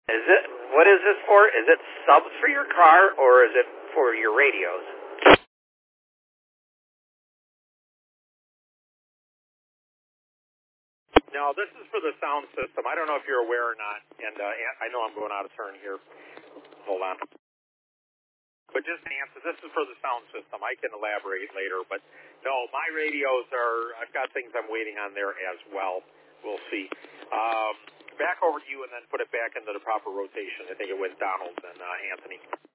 What is this for? Is it subs for your car, or is it for your radios? No, this is for the sound system. I don't know if you're aware or not, and I know I'm going out of turn here. Hold on. But just to answer, this is for the sound system. I can elaborate later, but no, my radios I've got things I'm waiting on there as well. We'll see. Back over to you, and then put it back into the proper rotation. I think it went Donald and Anthony.